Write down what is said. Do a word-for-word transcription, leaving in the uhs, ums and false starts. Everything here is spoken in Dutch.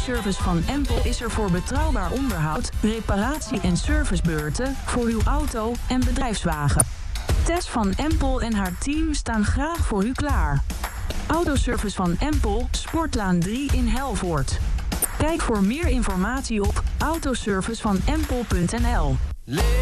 Autoservice van Empel is er voor betrouwbaar onderhoud, reparatie en servicebeurten voor uw auto en bedrijfswagen. Tess van Empel en haar team staan graag voor u klaar. Autoservice van Empel, Sportlaan drie in Helvoort. Kijk voor meer informatie op autoservice van empel punt n l.